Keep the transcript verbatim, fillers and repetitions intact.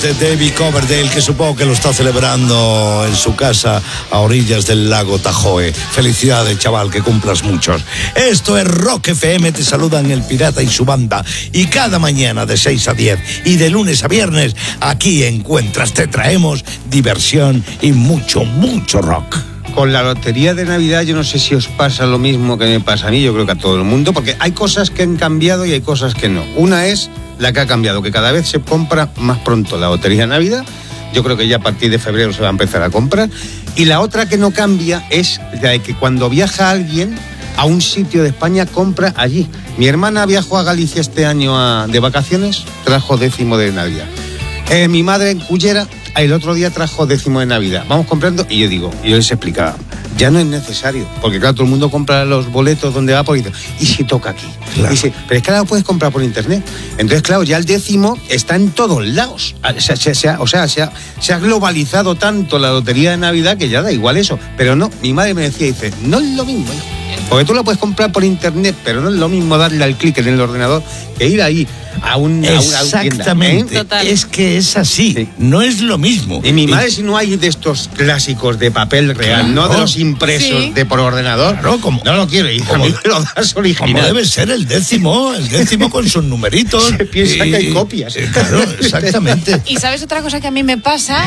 De David Coverdale, que supongo que lo está celebrando en su casa a orillas del lago Tahoe. Felicidades, chaval, que cumplas muchos. Esto es Rock F M, te saludan el Pirata y su banda. Y cada mañana de seis a diez y de lunes a viernes, aquí encuentras, te traemos diversión y mucho, mucho rock. Con la lotería de Navidad yo no sé si os pasa lo mismo que me pasa a mí, yo creo que a todo el mundo, porque hay cosas que han cambiado y hay cosas que no. Una es la que ha cambiado, que cada vez se compra más pronto la lotería de Navidad. Yo creo que ya a partir de febrero se va a empezar a comprar. Y la otra que no cambia es la de que cuando viaja alguien a un sitio de España, compra allí. Mi hermana viajó a Galicia este año a, de vacaciones, trajo décimo de Navidad. Eh, mi madre en Cullera el otro día trajo décimo de Navidad. Vamos comprando y yo digo, y yo les explicaba, ya no es necesario, porque claro, todo el mundo compra los boletos donde va por internet. ¿Y si toca aquí? Claro. Y dice, pero es que ahora lo puedes comprar por internet. Entonces, claro, ya el décimo está en todos lados. O sea, se, se, o sea, se, ha, se ha globalizado tanto la lotería de Navidad que ya da igual eso. Pero no, mi madre me decía, dice, no es lo mismo, hijo. Porque tú lo puedes comprar por internet, pero no es lo mismo darle al clic en el ordenador que ir ahí a un a una Exactamente, tienda, ¿eh? Es que es así, sí. No es lo mismo. Y mi madre, y... si no hay de estos clásicos de papel real, claro, no de los impresos sí. de por ordenador, claro, como, no lo quiero, hija, como, a mí me lo das original. Como debe ser el décimo, el décimo con sus numeritos. Se piensa y, que hay copias. Claro, exactamente. Y sabes otra cosa que a mí me pasa,